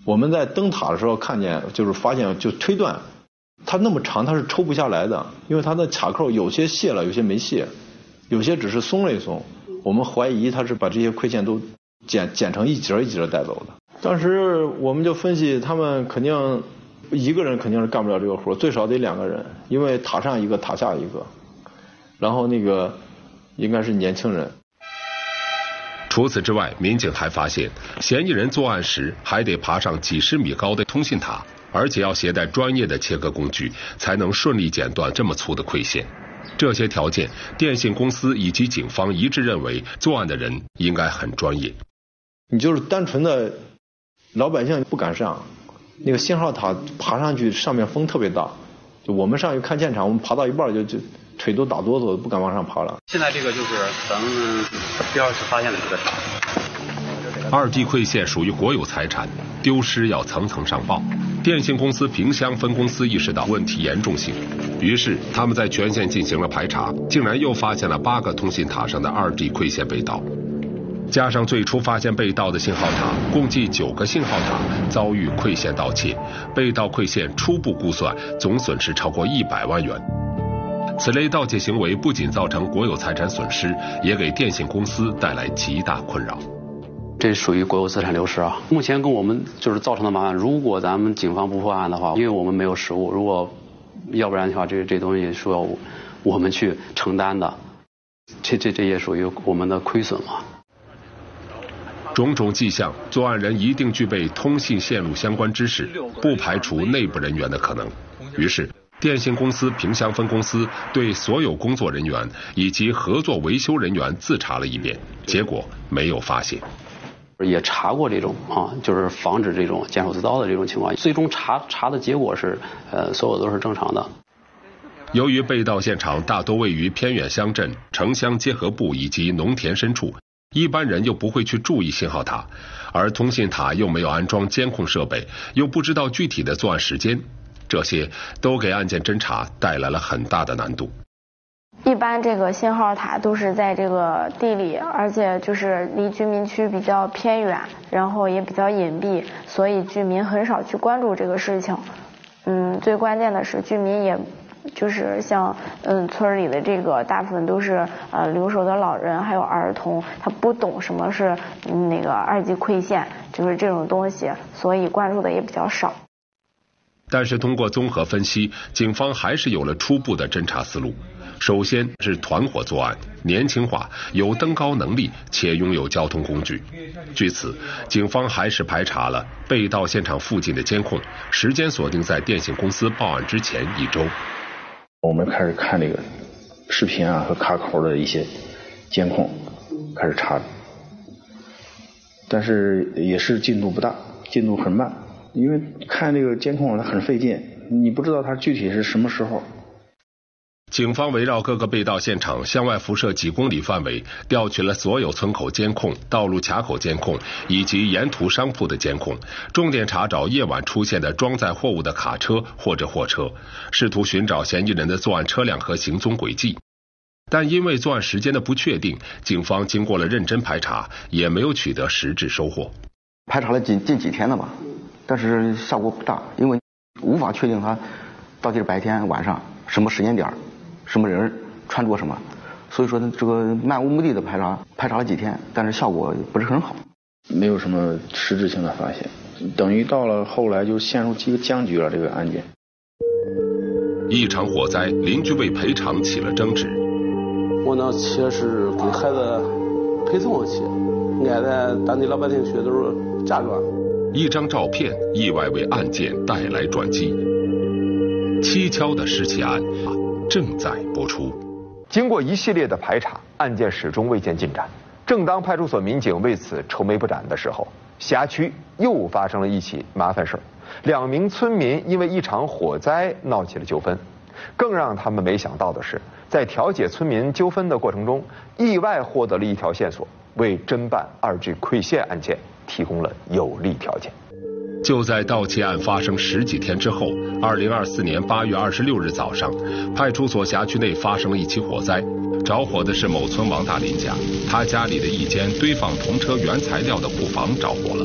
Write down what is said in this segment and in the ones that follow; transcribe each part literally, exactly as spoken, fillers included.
我们在灯塔的时候看见，就是发现就推断，它那么长它是抽不下来的，因为它的卡扣有些卸了，有些没卸，有些只是松了一松。我们怀疑他是把这些馈线都剪剪成一节一节带走的。当时我们就分析，他们肯定一个人肯定是干不了这个活，最少得两个人，因为塔上一个，塔下一个，然后那个应该是年轻人。 除此之外，民警还发现，嫌疑人作案时还得爬上几十米高的通信塔，而且要携带专业的切割工具，才能顺利剪断这么粗的馈线。这些条件，电信公司以及警方一致认为，作案的人应该很专业。 你就是单纯的老百姓不敢上，那个信号塔爬上去，上面风特别大，就我们上去看现场，我们爬到一半就就腿都打哆嗦，不敢往上爬了。 现在这个就是咱们第二次发现的这个塔。 二 G 馈线属于国有财产，丢失要层层上报。电信公司萍乡分公司意识到问题严重性，于是他们在全县进行了排查，竟然又发现了八个通信塔上的二 G 馈线被盗。加上最初发现被盗的信号塔，共计九个信号塔遭遇馈线盗窃，被盗馈线初步估算总损失超过一百万元。此类盗窃行为不仅造成国有财产损失，也给电信公司带来极大困扰。 这属于国有资产流失啊！目前跟我们就是造成的麻烦，如果咱们警方不破案的话，因为我们没有实物，如果要不然的话，这这东西需要我们去承担的，这这这也属于我们的亏损嘛。 种种迹象，作案人一定具备通信线路相关知识，不排除内部人员的可能。于是，电信公司萍乡分公司对所有工作人员以及合作维修人员自查了一遍，结果没有发现。 也查过这种啊，就是防止这种监守自盗的这种情况，最终查查的结果是，呃，所有都是正常的。 由于被盗现场大多位于偏远乡镇、城乡结合部以及农田深处，一般人又不会去注意信号塔，而通信塔又没有安装监控设备，又不知道具体的作案时间，这些都给案件侦查带来了很大的难度。 一般这个信号塔都是在这个地里，而且就是离居民区比较偏远，然后也比较隐蔽，所以居民很少去关注这个事情。嗯，最关键的是居民也就是像嗯村里的这个大部分都是呃留守的老人还有儿童，他不懂什么是、嗯、那个二级馈线，就是这种东西，所以关注的也比较少。 但是通过综合分析，警方还是有了初步的侦查思路。首先是团伙作案，年轻化，有登高能力，且拥有交通工具。据此，警方还是排查了被盗现场附近的监控，时间锁定在电信公司报案之前一周。 我们开始看这个视频啊和卡口的一些监控，开始查，但是也是进度不大，进度很慢，因为看这个监控它很费劲，你不知道它具体是什么时候。 警方围绕各个被盗现场向外辐射几公里范围，调取了所有村口监控、道路卡口监控以及沿途商铺的监控，重点查找夜晚出现的装载货物的卡车或者货车，试图寻找嫌疑人的作案车辆和行踪轨迹。但因为作案时间的不确定，警方经过了认真排查，也没有取得实质收获。 排查了近近几天了吧，但是效果不大，因为无法确定他到底是白天晚上什么时间点什么人穿着什么，所以说呢，这个漫无目的的排查，排查了几天，但是效果不是很好， 没有什么实质性的发现，等于到了后来就陷入一个僵局了。这个案件， 一场火灾，邻居为赔偿起了争执。 我那车是给孩子陪送的车，挨在当地老百姓学都是假装。 一张照片意外为案件带来转机。蹊跷的失窃案正在播出。 经过一系列的排查，案件始终未见进展。正当派出所民警为此愁眉不展的时候，辖区又发生了一起麻烦事儿。两名村民因为一场火灾闹起了纠纷。更让他们没想到的是，在调解村民纠纷的过程中，意外获得了一条线索，为侦办二 G 馈线案件提供了有利条件。 就在盗窃案发生十几天之后，二零二四年八月二十六日早上，派出所辖区内发生了一起火灾。着火的是某村王大林家，他家里的一间堆放童车原材料的库房着火了。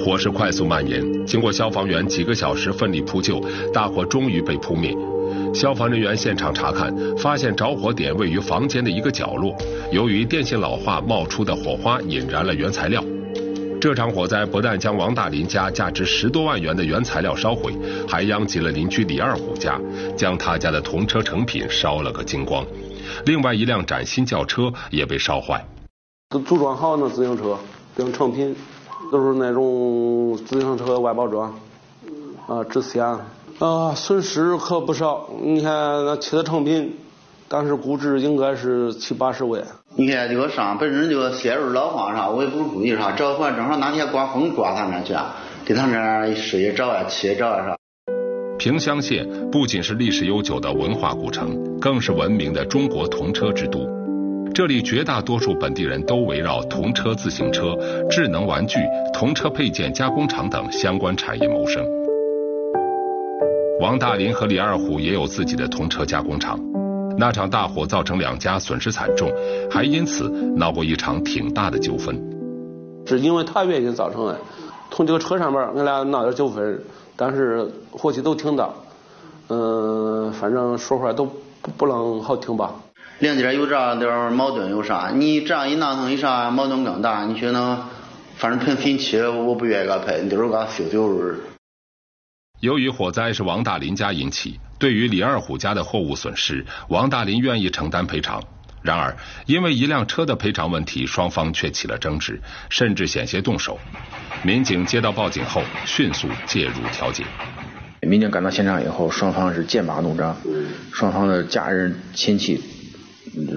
火势快速蔓延，经过消防员几个小时奋力扑救，大火终于被扑灭。消防人员现场查看，发现着火点位于房间的一个角落，由于电线老化冒出的火花引燃了原材料。这场火灾不但将王大林家价值十多万元的原材料烧毁，还殃及了邻居李二虎家，将他家的童车成品烧了个精光。另外一辆崭新轿车也被烧坏。 都组装好那自行车，变成成品，都是那种自行车外包装，啊，纸线，啊，损失可不少。你看那漆的成品，当时估值应该是七八十万。 你看这个伤本身这个线路老化啥，我也不注意啥，正好正好那天刮风刮他那去，给他那水也着啊，漆也着啊啥。 萍乡县不仅是历史悠久的文化古城，更是闻名的中国童车之都。这里绝大多数本地人都围绕童车、自行车、智能玩具、童车配件加工厂等相关产业谋生。王大林和李二虎也有自己的童车加工厂。那场大火造成两家损失惨重，还因此闹过一场挺大的纠纷。 是因为他原因造成的，从这个车上面俺俩闹点纠纷，但是火气都挺大，嗯、呃，反正说话都不不能好听吧。 两家有这样点矛盾有啥？你这样一闹腾一啥，矛盾更大。你觉得，反正喷分期我不愿意给他拍，你就是给他修丢人。 由于火灾是王大林家引起，对于李二虎家的货物损失，王大林愿意承担赔偿。然而，因为一辆车的赔偿问题，双方却起了争执，甚至险些动手。民警接到报警后，迅速介入调解。 民警赶到现场以后，双方是剑拔弩张，双方的家人亲戚